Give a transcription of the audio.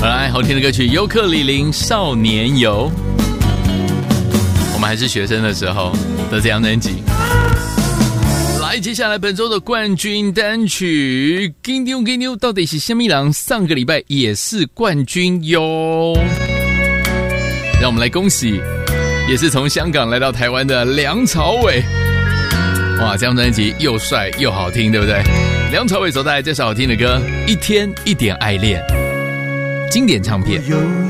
来，好听的歌曲《尤克里里少年游》，我们还是学生的时候的这张专辑。来，接下来本周的冠军单曲《金牛金牛》到底是什么人？上个礼拜也是冠军哟。让我们来恭喜，也是从香港来到台湾的梁朝伟。哇，这张专辑又帅又好听，对不对？梁朝伟所带来这首好听的歌《一天一点爱恋》，经典唱片。